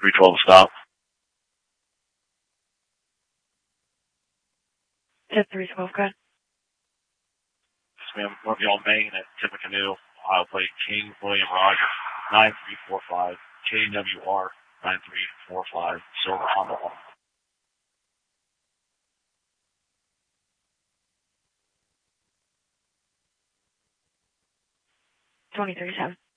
312 stop. Jet 312, go ahead. Yes, ma'am. Murphy on Main at Tippecanoe, Ohio plate King William Roger 9345, KWR 9345, Silver Honda. 23-7.